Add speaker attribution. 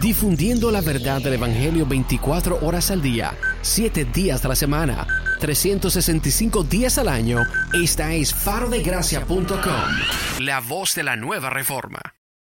Speaker 1: Difundiendo la verdad del Evangelio 24 horas al día, 7 días a la semana, 365 días al año. Esta es farodegracia.com, la voz de la nueva reforma.